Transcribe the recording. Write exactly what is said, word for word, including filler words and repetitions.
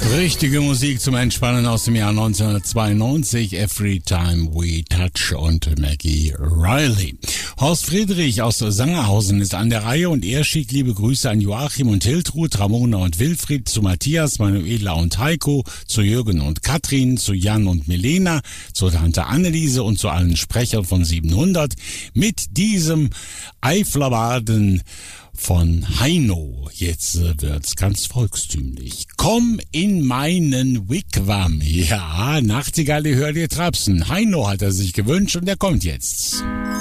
Richtige Musik zum Entspannen aus dem Jahr neunzehnhundertzweiundneunzig, Every Time We Touch und Maggie Riley. Horst Friedrich aus Sangerhausen ist an der Reihe und er schickt liebe Grüße an Joachim und Hiltrud, Ramona und Wilfried, zu Matthias, Manuela und Heiko, zu Jürgen und Katrin, zu Jan und Milena, zu Tante Anneliese und zu allen Sprechern von siebenhundert mit diesem Eiflerbaden von Heino. Jetzt äh, wird's ganz volkstümlich. Komm in meinen Wigwam. Ja, Nachtigalle hört ihr trapsen. Heino hat er sich gewünscht und er kommt jetzt.